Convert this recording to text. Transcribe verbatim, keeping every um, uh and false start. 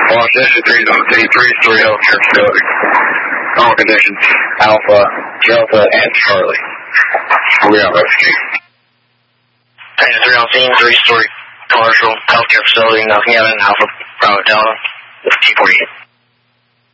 Washington, three zone C, three-story healthcare facility. All conditions, Alpha, Delta, and Charlie. We are rescue. Panda three on scene, three-story commercial healthcare facility, nothing out in Alpha, Bravo Delta, T forty-eight.